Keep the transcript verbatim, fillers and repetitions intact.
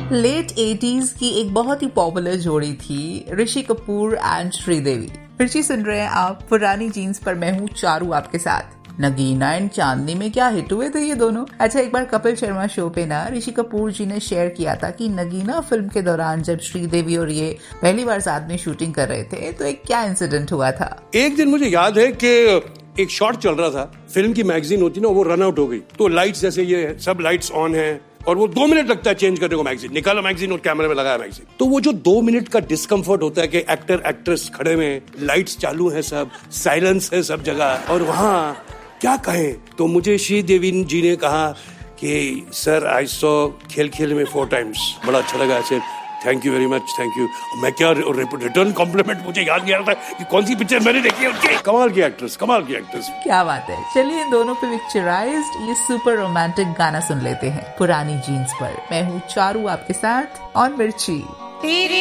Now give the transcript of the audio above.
Late eighties की एक बहुत ही पॉपुलर जोड़ी थी ऋषि कपूर एंड श्रीदेवी। मिर्ची सुन रहे हैं आप पुरानी जीन्स पर, मैं हूँ चारू आपके साथ। नगीना एंड चांदनी में क्या हिट हुए थे ये दोनों। अच्छा, एक बार कपिल शर्मा शो पे ना ऋषि कपूर जी ने शेयर किया था कि नगीना फिल्म के दौरान जब श्रीदेवी और ये पहली बार साथ में शूटिंग कर रहे थे तो एक क्या इंसिडेंट हुआ था। एक दिन मुझे याद है कि एक शॉट चल रहा था, फिल्म की मैगजीन होती ना वो रन आउट हो गई, तो लाइट्स जैसे ये सब लाइट्स ऑन है और वो दो मिनट लगता है चेंज करने को, मैगजीन निकाला मैगजीन और कैमरे में लगाया मैगजीन। तो वो जो दो मिनट का डिस्कम्फर्ट होता है कि एक्टर एक्ट्रेस खड़े में, लाइट्स चालू है, सब साइलेंस है सब जगह, और वहाँ क्या कहें। तो मुझे श्रीदेवी जी ने कहा कि सर आई सॉ खेल खेल में फोर टाइम्स, बड़ा अच्छा लगा। ऐसे thank you very much, thank you. मैं क्या रिटर्न कॉम्प्लीमेंट, मुझे याद नहीं आ रहा था कि कौन सी पिक्चर मैंने देखी है उनकी। कमाल की एक्ट्रेस, कमाल की एक्ट्रेस। क्या बात है। चलिए इन दोनों पे पिक्चराइज्ड ये सुपर रोमांटिक गाना सुन लेते हैं पुरानी जीन्स पर। मैं हूँ चारू आपके साथ और मिर्ची।